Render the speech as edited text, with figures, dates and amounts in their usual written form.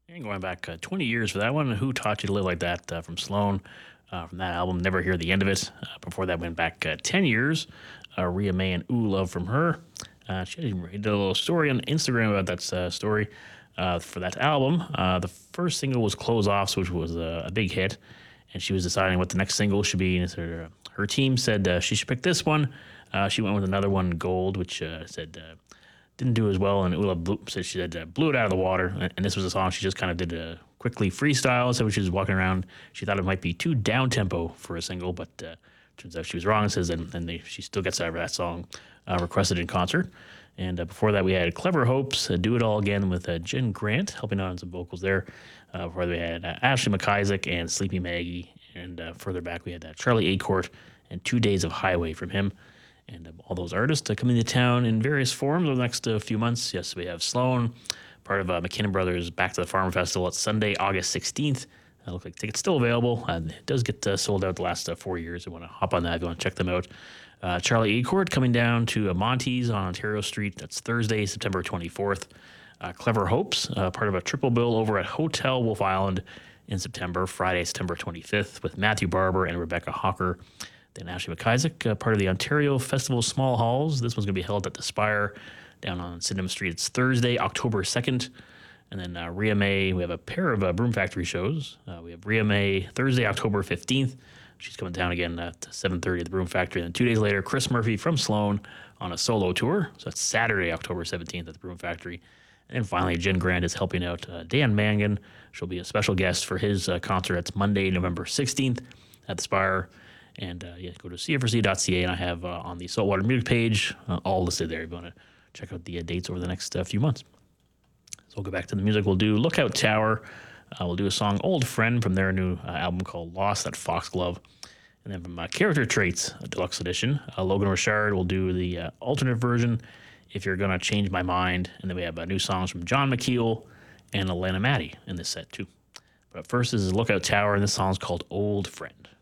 And going back 20 years for that one. Who Taught You to Live Like That from Sloan from that album. Never hear the end of it. Before that, went back 10 years. Rhea May and Ooh Love from her. She did a little story on Instagram about that story for that album. The first single was Close Offs, which was a big hit. And she was deciding what the next single should be. And her team said she should pick this one. She went with another one, Gold, which said didn't do as well, and Ula said she said blew it out of the water. And this was a song she just kind of did a quickly freestyle. So when she was walking around, she thought it might be too down tempo for a single, but turns out she was wrong. It says she still gets out of that song requested in concert. And before that, we had Clever Hopes, Do It All Again with Jen Grant helping out on some vocals there. Before that, we had Ashley McIsaac and Sleepy Maggie. And further back, we had Charlie Acourt and 2 Days of Highway from him. And all those artists coming to town in various forms over the next few months. Yes, we have Sloan, part of McKinnon Brothers Back to the Farm Festival. It's Sunday, August 16th. Looks like tickets still available. It does get sold out the last 4 years. I want to hop on that if you want to check them out. Charlie Acourt coming down to Monty's on Ontario Street. That's Thursday, September 24th. Clever Hopes, part of a triple bill over at Hotel Wolf Island in September, Friday, September 25th, with Matthew Barber and Rebecca Hawker. Then Ashley McIsaac, part of the Ontario Festival Small Halls. This one's going to be held at the Spire down on Sydenham Street. It's Thursday, October 2nd. And then Rhea May, we have a pair of Broom Factory shows. We have Rhea May Thursday, October 15th. She's coming down again at 7:30 at the Broom Factory. And then 2 days later, Chris Murphy from Sloan on a solo tour. So that's Saturday, October 17th at the Broom Factory. And then finally, Jen Grant is helping out Dan Mangan. She'll be a special guest for his concert. It's Monday, November 16th at the Spire. And go to cfrc.ca, and I have on the Saltwater Music page all listed there if you want to check out the dates over the next few months. So we'll go back to the music. We'll do Lookout Tower. We'll do a song, Old Friend, from their new album called Lost at Foxglove. And then from Character Traits, a deluxe edition, Logan Richard will do the alternate version, If You're Gonna Change My Mind. And then we have new songs from John McKeel and Alana Matty in this set, too. But first, this is Lookout Tower, and this song's called Old Friend.